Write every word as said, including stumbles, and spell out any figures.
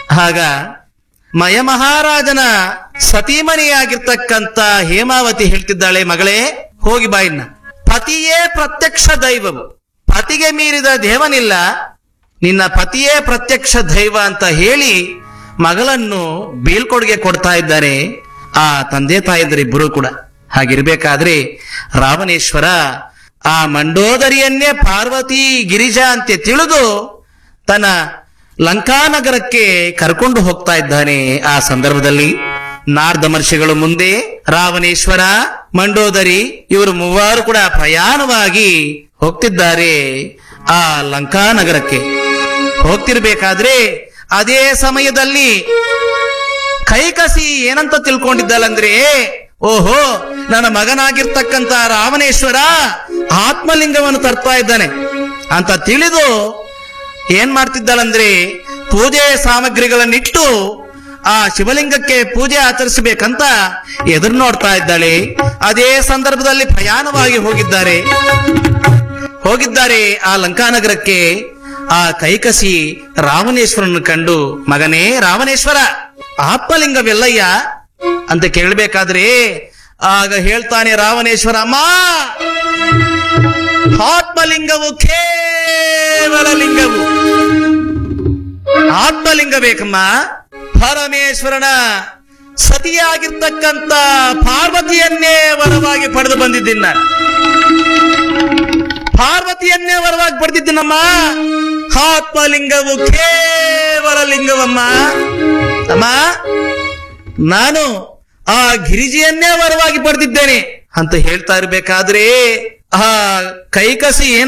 ಆಗ ಮಯಮಹಾರಾಜನ ಸತೀಮಣಿಯಾಗಿರ್ತಕ್ಕಂಥ ಹೇಮಾವತಿ ಹೇಳ್ತಿದ್ದಾಳೆ, ಮಗಳೇ ಹೋಗಿ ಬಾಯಿನ್ನ, ಪತಿಯೇ ಪ್ರತ್ಯಕ್ಷ ದೈವವು, ಪತಿಗೆ ಮೀರಿದ ದೇವನಿಲ್ಲ, ನಿನ್ನ ಪತಿಯೇ ಪ್ರತ್ಯಕ್ಷ ದೈವ ಅಂತ ಹೇಳಿ ಮಗಳನ್ನು ಬೀಳ್ಕೊಡುಗೆ ಕೊಡ್ತಾ ಇದ್ದಾರೆ ಆ ತಂದೆ ತಾಯಿಯರಿಬ್ಬರು ಕೂಡ. ಹಾಗಿರ್ಬೇಕಾದ್ರೆ ರಾವಣೇಶ್ವರ ಆ ಮಂಡೋದರಿಯನ್ನೇ ಪಾರ್ವತಿ ಗಿರಿಜಾ ಅಂತ ತಿಳಿದು ತನ್ನ ಲಂಕಾನಗರಕ್ಕೆ ಕರ್ಕೊಂಡು ಹೋಗ್ತಾ ಇದ್ದಾನೆ. ಆ ಸಂದರ್ಭದಲ್ಲಿ ನಾರದ ಮಹರ್ಷಿಗಳು ಮುಂದೆ, ರಾವಣೇಶ್ವರ, ಮಂಡೋದರಿ ಇವರು ಮೂವರು ಕೂಡ ಪ್ರಯಾಣವಾಗಿ ಹೋಗ್ತಿದ್ದಾರೆ ಆ ಲಂಕಾನಗರಕ್ಕೆ. ಹೋಗ್ತಿರ್ಬೇಕಾದ್ರೆ ಅದೇ ಸಮಯದಲ್ಲಿ ಕೈಕಸಿ ಏನಂತ ತಿಳ್ಕೊಂಡಿದ್ದಲ್ಲಂದ್ರೆ, ಓಹೋ ನನ್ನ ಮಗನಾಗಿರ್ತಕ್ಕಂಥ ರಾವಣೇಶ್ವರ ಆತ್ಮಲಿಂಗವನ್ನು ತರ್ತಾ ಇದ್ದಾನೆ ಅಂತ ತಿಳಿದು ಏನ್ ಮಾಡ್ತಿದ್ದಾಳಂದ್ರೆ, ಪೂಜೆ ಸಾಮಗ್ರಿಗಳನ್ನಿಟ್ಟು ಆ ಶಿವಲಿಂಗಕ್ಕೆ ಪೂಜೆ ಆಚರಿಸಬೇಕಂತ ಎದುರು ನೋಡ್ತಾ ಇದ್ದಾಳೆ. ಅದೇ ಸಂದರ್ಭದಲ್ಲಿ ಪ್ರಯಾಣವಾಗಿ ಹೋಗಿದ್ದಾರೆ ಹೋಗಿದ್ದಾರೆ ಆ ಲಂಕಾನಗರಕ್ಕೆ. ಆ ಕೈಕಸಿ ರಾವಣೇಶ್ವರನ್ನು ಕಂಡು, ಮಗನೇ ರಾವಣೇಶ್ವರ, ಆತ್ಮಲಿಂಗವೆಲ್ಲಯ್ಯ ಅಂತ ಕೇಳಬೇಕಾದ್ರೆ ಆಗ ಹೇಳ್ತಾನೆ ರಾವಣೇಶ್ವರ, ಅಮ್ಮ ಆತ್ಮಲಿಂಗವು ಕೇವಲ ಲಿಂಗವು, ಆತ್ಮಲಿಂಗ ಬೇಕಮ್ಮ. ಪರಮೇಶ್ವರನ ಸತಿಯಾಗಿರ್ತಕ್ಕಂಥ ಪಾರ್ವತಿಯನ್ನೇ ವರವಾಗಿ ಪಡೆದು ಬಂದಿದ್ದೀನಿ ನಾನು, ಪಾರ್ವತಿಯನ್ನೇ ವರವಾಗಿ ಪಡೆದಿದ್ದೀನಮ್ಮ. ಆತ್ಮಲಿಂಗವು ಕೇವಲ ಲಿಂಗವಮ್ಮ ಅಮ್ಮ, ನಾನು ಆ ಗಿರಿಜೆಯನ್ನೇ ವರವಾಗಿ ಪಡೆದಿದ್ದೇನೆ ಅಂತ ಹೇಳ್ತಾ ಇರ್ಬೇಕಾದ್ರೆ ಆ ಕೈಕಸಿ ಏನ್